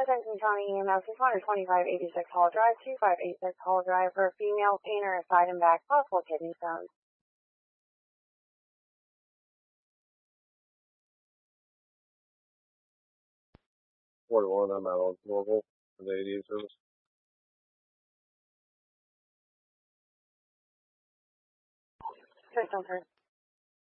Benton County EMS, 12586 Hall Drive, 2586 Hall Drive for a female painter, side and back, possible kidney stones. 41, I'm out on Louisville for the ADA service. System first.